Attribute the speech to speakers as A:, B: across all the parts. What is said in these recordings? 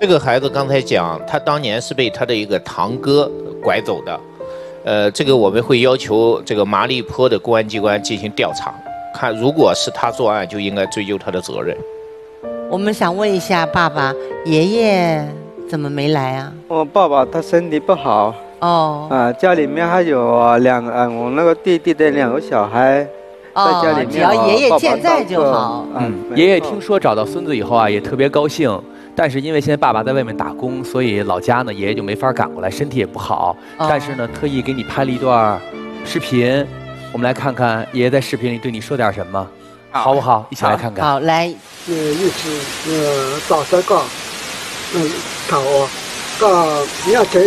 A: 这个孩子刚才讲，他当年是被他的一个堂哥拐走的，这个我们会要求这个麻栗坡的公安机关进行调查，看如果是他作案，就应该追究他的责任。
B: 我们想问一下爸爸，爷爷怎么没来啊？
C: 我爸爸他身体不好。
B: 哦。
C: 家里面还有我那个弟弟的2个小孩。在家里面，
B: 只要爷爷健在就好。
D: 爷爷听说找到孙子以后啊，也特别高兴。但是因为现在爸爸在外面打工，所以老家呢爷爷就没法赶过来，身体也不好。但是呢，特意给你拍了一段视频，我们来看看爷爷在视频里对你说点什么，好不好？一起来看看。
B: 好，来，
E: 意思找这个找个要这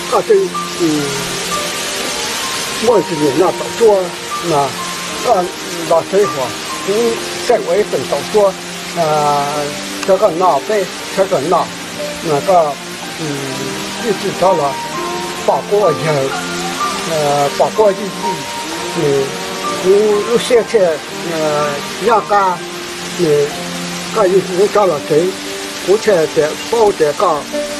E: 我是人那找做老师傅，在我等到说，这个脑被这个脑，那个一直到了把过人，把过日子，我现在要干，干日子到了谁，我才得包得干，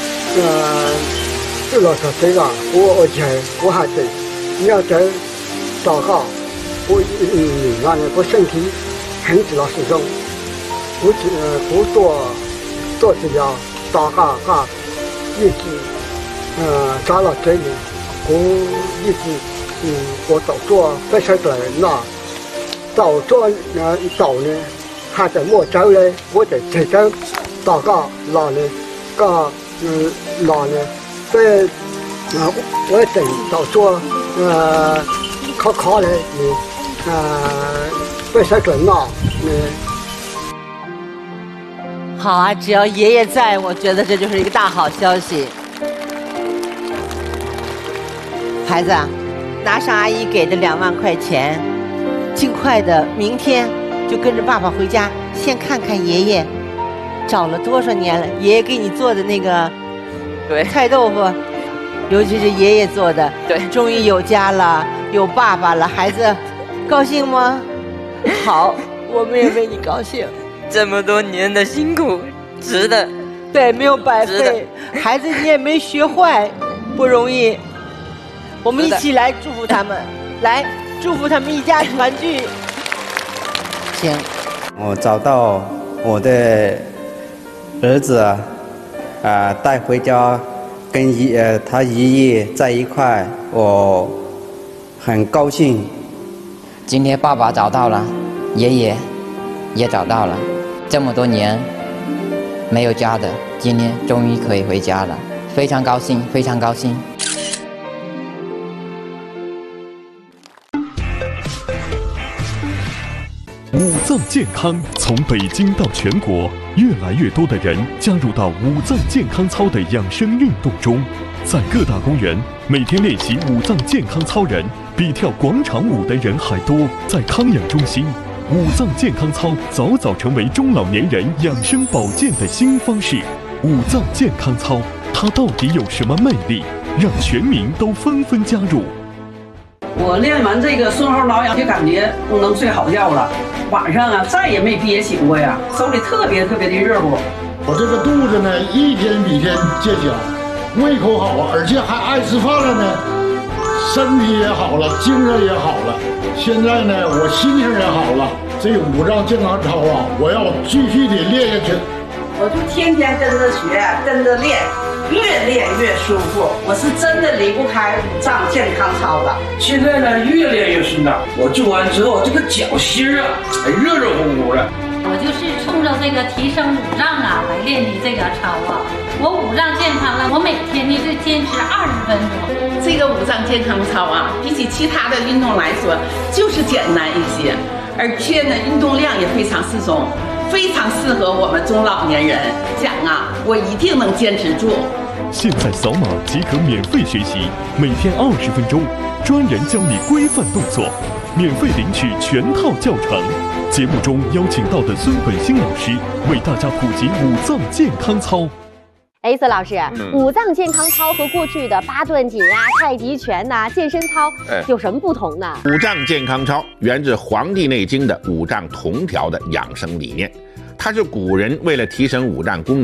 E: 就了这个我还得要得祷告。我身体很主要是中，不做治疗，大概一直扎了这里，我一直我早做非常的那早做早呢，还在莫走嘞，我在这个大概老呢个老呢，对我等早做考嘞为啥准闹？
B: 好啊，只要爷爷在，我觉得这就是一个大好消息。孩子，拿上阿姨给的2万块钱，尽快的，明天就跟着爸爸回家，先看看爷爷。找了多少年了？爷爷给你做的那个菜豆腐，尤其是爷爷做的，终于有家了，有爸爸了，孩子。高兴吗？好，我们也为你高兴。
F: 这么多年的辛苦，值得。
B: 对，没有白费。孩子，你也没学坏，不容易。我们一起来祝福他们，来祝福他们一家团聚。行。
C: 我找到我的儿子带回家，跟他爷爷在一块，我很高兴。
F: 今天爸爸找到了，爷爷也找到了，这么多年没有家的，今天终于可以回家了，非常高兴，非常高兴。
G: 五脏健康从北京到全国，越来越多的人加入到五脏健康操的养生运动中，在各大公园，每天练习五脏健康操人比跳广场舞的人还多。在康养中心，五脏健康操早早成为中老年人养生保健的新方式。五脏健康操，它到底有什么魅力，让全民都纷纷加入？
H: 我练完这个顺后挠痒，就感觉不能睡好觉了，晚上再也没憋醒过呀，手里特别的热乎。
I: 我这个肚子呢，一天比一天见小，胃口好，而且还爱吃饭了呢。身体也好了，精神也好了，现在呢，我心情也好了。这个五脏健康操啊，我要继续的练下去。
H: 我就天天跟着学，跟着练，越练越舒服。我是真的离不开五脏健康操了。
J: 现在呢，越练越顺当。我做完之后，这个脚心啊，热热乎乎的。
K: 我就是冲着这个提升五脏啊来练的这个操啊。我五脏健康了，我每天呢就坚持20分钟。
L: 这个五脏健康操啊，比起其他的运动来说，就是简单一些，而且呢，运动量也非常适中，非常适合我们中老年人。讲啊，我一定能坚持住。
G: 现在扫码即可免费学习，每天20分钟，专人教你规范动作，免费领取全套教程。节目中邀请到的孙本兴老师为大家普及五脏健康操。
M: 孙老师，五脏健康操和过去的八段锦啊、太极拳呐、健身操有什么不同呢？
N: 五脏健康操源自《黄帝内经》的五脏同调的养生理念，它是古人为了提升五脏功能